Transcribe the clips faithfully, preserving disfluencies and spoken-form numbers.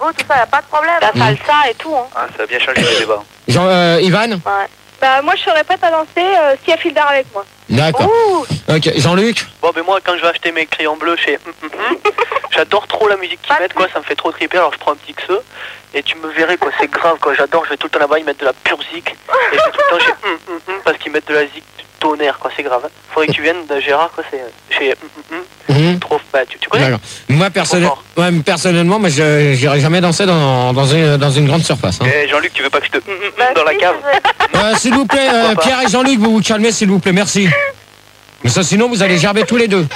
escargots, tout ça, y a pas de problème. La Mmh. salsa et tout, hein. Ah, ça a bien changé le débat. Jean, euh, Ivan. Ouais. Bah, moi, je serais prête à danser euh, s'il y a fil d'art avec moi. D'accord. Ouh. Ok, Jean-Luc. Bon, mais moi, quand je vais acheter mes crayons bleus chez... J'adore trop la musique qu'ils Pas mettent, quoi, ça me fait trop triper, alors je prends un petit X E, et tu me verrais, quoi, c'est grave, quoi, j'adore, je vais tout le temps là-bas, ils mettent de la pure zik, et je vais tout le temps chez... hum, hum, hum, parce qu'ils mettent de la zik du tonnerre, quoi, c'est grave. Hein. Faudrait que tu viennes de Gérard, quoi, c'est chez... hum, hum, hum. Mmh. Trop... Bah, tu, tu connais? D'accord. Moi, personnel... fort. ouais, personnellement, moi, je j'irai jamais danser dans, dans, une, dans une grande surface. Hein. Eh, Jean-Luc, tu veux pas que je te... hum, hum, hum Bah, dans la si, cave? je vais. Euh, s'il vous plaît, euh, Pourquoi pas. Pierre et Jean-Luc, vous vous calmez, s'il vous plaît, merci. Mais ça, sinon, vous allez gerber tous les deux.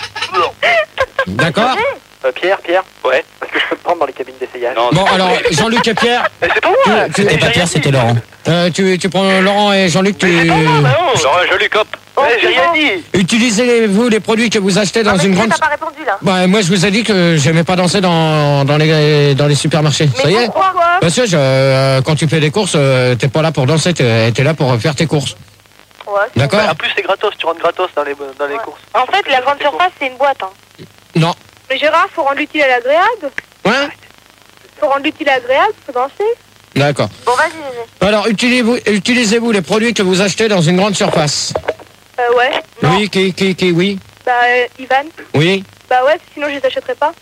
D'accord. Euh, Pierre, Pierre? Ouais. Parce que je peux te prendre dans les cabines d'essayage. Non, Bon, alors, Jean-Luc et Pierre, mais c'est pas moi! tu- C'était pas Pierre, c'était Laurent. euh, tu, tu prends Laurent et Jean-Luc, tu... Mais c'est pas moi, bah non! Laurent, Jean-Luc, hop! Oh, Ouais, j'ai c'est rien bon. dit! Utilisez-vous les produits que vous achetez dans Non, mais une tu sais, grande... t'as pas répondu, là. Bah, moi, je vous ai dit que j'aimais pas danser dans, dans, les, dans les supermarchés. Ça y Mais est. pourquoi? Parce que je, euh, quand tu fais des courses, euh, t'es pas là pour danser, t'es t'es là pour faire tes courses. Ouais. D'accord. En plus, c'est gratos, tu rentres gratos dans les, dans les Ouais. courses. En fait, la grande surface, c'est une boîte, hein. Non. Mais Gérard, faut rendre l'utile à l'agréable. Ouais. Faut rendre l'utile agréable, faut danser. D'accord. Bon, vas-y, vas-y. Alors, utilisez-vous utilisez-vous les produits que vous achetez dans une grande surface? Euh, ouais. Non. Oui, qui, qui, qui, oui. Bah, euh, Ivan. Oui. Bah ouais, sinon je les achèterai pas.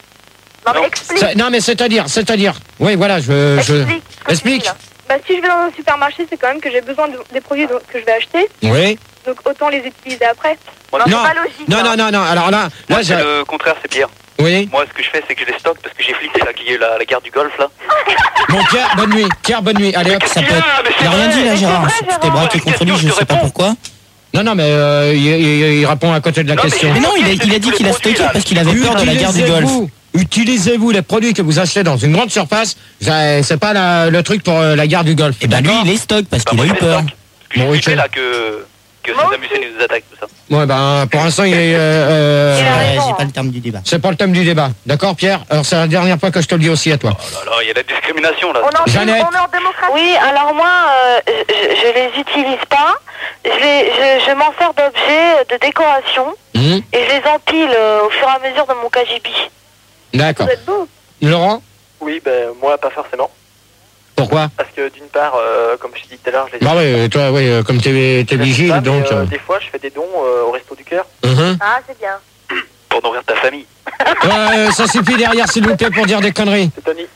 Non, mais Non. explique. Ça- non, mais c'est-à-dire, c'est-à dire. Oui, voilà, je... je... Explique. ce que tu Explique. dis, là. Bah, si je vais dans un supermarché, c'est quand même que j'ai besoin de- des produits dont- que je vais acheter. Oui. Donc autant les utiliser après. Moi, Non, Non, c'est pas logique. non, hein. non, non, non. Alors là, Moi, là, c'est j'ai... le contraire, c'est Pierre. Oui. Moi, ce que je fais, c'est que je les stocke parce que j'ai fliqué la, la, la guerre du Golfe, là. Bon, Pierre, bonne nuit. Pierre, bonne nuit. Allez, hop. Ça peut Ah, être... mais c'est Il a rien vrai, dit là, mais Gérard. c'est vrai, Tu t'es braqué Gérard. contre lui, je Je te sais pas réponds. pourquoi. Non, non, mais euh, il, il- il répond à côté de la Non, mais question. Mais non, il a, il a dit qu'il a stocké parce qu'il avait peur de la guerre du Golfe. Utilisez-vous- Utilisez-vous les produits que vous achetez dans une grande surface. Ça- C'est pas la- le truc pour euh, la guerre du Golfe. Et bah lui, D'accord. il est stock parce Bah, qu'il a moi, eu je les peur. stocke. Parce que Bon, j'ai ok. flippé, là, que, que Moi Saddam Hussein nous attaque, tout ça. Ouais, ben, pour l'instant, il est, euh, euh, Il a Ouais, raison, j'ai hein. pas le terme du débat. c'est pas le thème du débat. D'accord, Pierre? Alors, c'est la dernière fois que je te le dis aussi à toi. Oh là là, il y a la discrimination, là. On est, en, Jeannette. on est en démocratie. Oui, alors moi, euh, je, je les utilise pas. Je, les, je, je m'en sers d'objets de décoration Hum, et je les empile euh, au fur et à mesure de mon K G B. D'accord. Vous êtes beau. Laurent? Oui, ben, moi, pas forcément. Pourquoi? Parce que d'une part, euh, comme je t'ai dit tout à l'heure, je les Bah ouais, toi, oui, euh, comme t'es t'es je les vigile, pas, mais, donc... euh, euh, des fois, je fais des dons euh, au Resto du Cœur mhm. Ah, c'est bien. pour nourrir ta famille. Euh, ça suffit derrière, s'il vous plaît, pour dire des conneries. C'est Tony.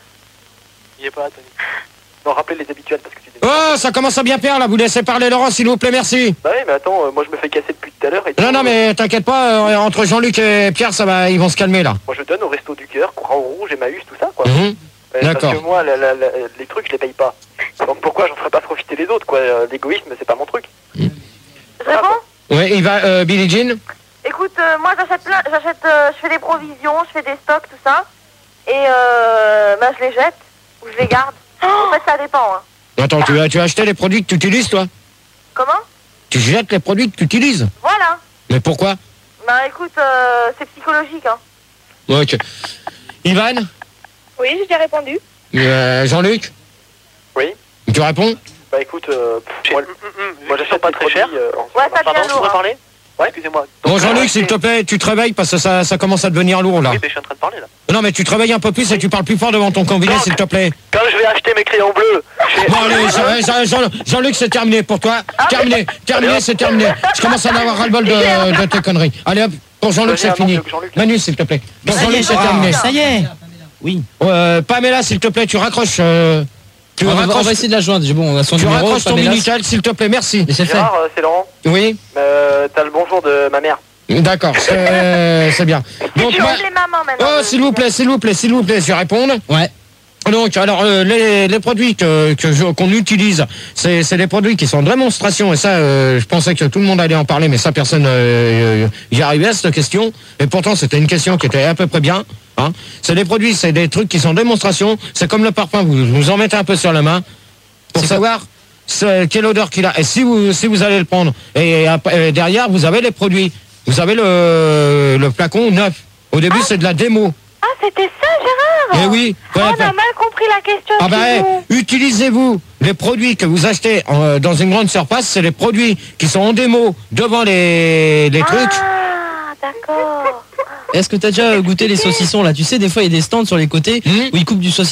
Il est pas là, Tony. Non, rappelez les habituels parce que tu dis. Oh, ça commence à bien perdre, là. Vous laissez parler Laurent, s'il vous plaît, merci. Bah oui, mais attends, euh, moi je me fais casser depuis tout à l'heure. et Non, tout, non, euh, mais t'inquiète pas, euh, entre Jean-Luc et Pierre, ça va, ils vont se calmer, là. Moi je donne au Resto du Cœur, Croix Rouge, Emmaüs, tout ça, quoi. Mhm. Euh, D'accord. Parce que moi, la- la- la- les trucs, je les paye pas. Donc pourquoi j'en ferais pas profiter les autres, quoi. Euh, L'égoïsme, c'est pas mon truc. Je réponds? Oui, il va, euh, Billie Jean. Écoute, euh, moi j'achète plein, j'achète, euh, je fais des provisions, je fais des stocks, tout ça. Et euh, bah, je les jette ou je les garde. En fait, ça dépend. Hein. Attends, tu as, tu as acheté les produits que tu utilises, toi? Comment? Tu jettes les produits que tu utilises? Voilà. Mais pourquoi? Bah écoute, euh, c'est psychologique. Hein. Ok. Ivan? Oui, j'ai déjà répondu. Euh, Jean-Luc? Oui. Tu réponds? Bah écoute, euh, pff, moi, moi j'achète pas très cher. Euh, en- Ouais, ça Pardon, devient tu lourd, pourrais hein. parler? Ouais, excusez-moi. Bon, Donc, Jean-Luc, euh, s'il te plaît, tu te réveilles parce que ça, ça commence à devenir lourd, là. Oui, mais je suis en train de parler là. Non, mais tu te réveilles un peu plus et tu parles plus fort devant ton combiné, Donc, s'il te plaît. Quand je vais acheter mes crayons bleus, chez- Bon, allez, Jean- Jean- Jean- Jean-Luc, c'est terminé pour toi. Terminé, terminé, c'est terminé. Je commence à en avoir ras-le-bol de, de tes conneries. Allez, hop, pour Jean-Luc, c'est fini. Manu, s'il te plaît. Pour Ça y est, Jean-Luc, c'est Gérard, terminé. ça y est. Oui. Euh, Pamela, s'il te plaît, tu raccroches. euh, tu On va, on va raccroches, essayer de la joindre. J'ai- Bon, on a son tu numéro. raccroches ton Pamela. Minitel, s'il te plaît, merci. Et c'est fait. Gérard, euh, c'est Laurent. Oui, Euh, T'as le bonjour de ma mère. d'accord, c'est c'est bien. Donc, Tu moi- les mamans maintenant. oh, s'il vous plaît, s'il vous plaît, s'il vous plaît, je réponds. Ouais. Donc, alors, euh, les, les produits que que je- qu'on utilise, c'est c'est des produits qui sont en démonstration, et ça, euh, je pensais que tout le monde allait en parler, mais ça, personne euh, y arrivait à cette question, et pourtant, c'était une question qui était à peu près bien. Hein. C'est des produits, c'est des trucs qui sont en démonstration, c'est comme le parfum, vous vous en mettez un peu sur la main, pour C'est savoir c'est- quelle odeur qu'il a, et si vous, si vous allez le prendre, et, après, et derrière, vous avez les produits, vous avez le, le flacon neuf. Au début, c'est de la démo. Ah, c'était ça, Gérard. Eh oui. Oh, Ouais, on a ouais. mal compris la question. Ah bah, excuse-nous. eh, utilisez-vous les produits que vous achetez euh, dans une grande surface, c'est les produits qui sont en démo devant les, les trucs. Ah, d'accord. Est-ce que t'as déjà goûté les saucissons là? Tu sais, des fois il y a des stands sur les côtés Hmm. où ils coupent du saucisson.